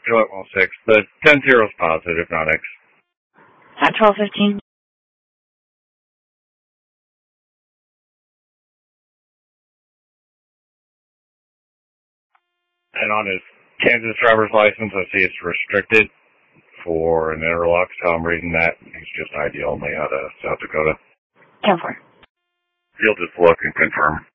Juliet 16. The 10-0 is positive, not X. At 12:15. And on his Kansas driver's license, I see it's restricted for an interlock, so I'm reading that. He's just ID only out of South Dakota. 10-4. He'll just look and confirm.